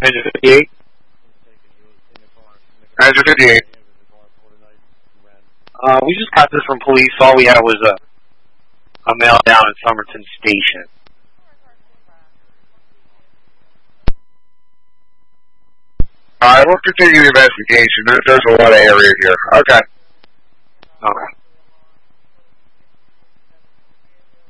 Engine 58. Engine 58. We just got this from police. All we had was a mail down at Somerton Station. Alright, we'll continue the investigation. There's a lot of area here. Okay. Okay.